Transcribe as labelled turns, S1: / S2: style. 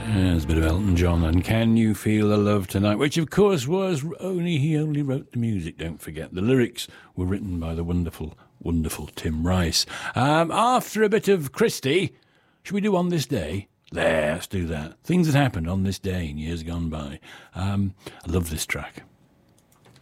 S1: There's a bit of Elton John and Can You Feel the Love Tonight, which of course was he only wrote the music, don't forget. The lyrics were written by the wonderful, wonderful Tim Rice. After a bit of Christie, should we do On This Day? Let's do that. Things that happened on this day in years gone by. I love this track.